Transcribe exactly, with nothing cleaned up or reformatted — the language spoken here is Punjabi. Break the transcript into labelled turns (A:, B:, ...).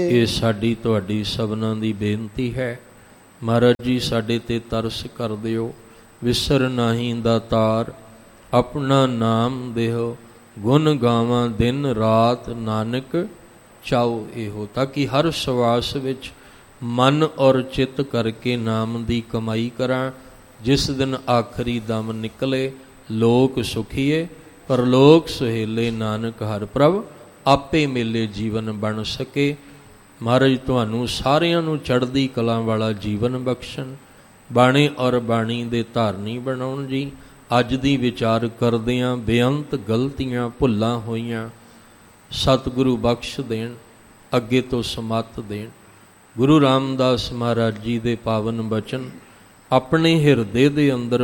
A: ਇਹ ਸਾਡੀ ਤੁਹਾਡੀ ਸਭਨਾਂ ਦੀ ਬੇਨਤੀ ਹੈ। ਮਹਾਰਾਜ ਜੀ ਸਾਡੇ ਤੇ ਤਰਸ ਕਰ ਦਿਓ, ਵਿਸਰ ਨਾਹੀਂ ਦਾਤਾਰ, ਆਪਣਾ ਨਾਮ ਦੇਹੋ, ਗੁਣ ਗਾਵਾਂ ਦਿਨ ਰਾਤ, ਨਾਨਕ ਚਾਓ ਇਹੋ। ਤਾਂ ਕਿ ਹਰ ਸਵਾਸ ਵਿੱਚ ਮਨ ਔਰ ਚਿੱਤ ਕਰਕੇ ਨਾਮ ਦੀ ਕਮਾਈ ਕਰਾਂ। ਜਿਸ ਦਿਨ ਆਖਰੀ ਦਮ ਨਿਕਲੇ, ਲੋਕ ਸੁਖੀਏ ਪਰਲੋਕ ਸੁਹੇਲੇ, ਨਾਨਕ ਹਰ ਪ੍ਰਭ ਆਪੇ ਮਿਲੇ ਜੀਵਨ ਬਣ ਸਕੇ। ਮਹਾਰਾਜ ਤੁਹਾਨੂੰ ਸਾਰਿਆਂ ਨੂੰ ਚੜ੍ਹਦੀ ਕਲਾ ਵਾਲਾ ਜੀਵਨ ਬਖਸ਼ਣ, ਬਾਣੇ ਔਰ ਬਾਣੀ ਦੇ ਧਾਰਨੀ ਬਣਾਉਣ ਜੀ। ਅੱਜ ਦੀ ਵਿਚਾਰ ਕਰਦਿਆਂ ਬੇਅੰਤ ਗਲਤੀਆਂ ਭੁੱਲਾਂ ਹੋਈਆਂ, ਸਤਿਗੁਰੂ ਬਖਸ਼ ਦੇਣ, ਅੱਗੇ ਤੋਂ ਸਮੱਤ ਦੇਣ। ਗੁਰੂ ਰਾਮਦਾਸ ਮਹਾਰਾਜ ਜੀ ਦੇ ਪਾਵਨ ਬਚਨ ਆਪਣੇ ਹਿਰਦੇ ਦੇ ਅੰਦਰ